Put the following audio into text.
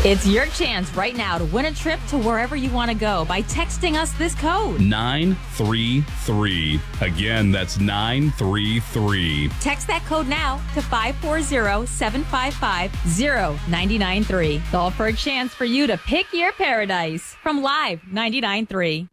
It's your chance right now to win a trip to wherever you want to go by texting us this code. 933. Again, that's 933. Text that code now to 540-755-0993. Call for a chance for you to pick your paradise from Live 99.3.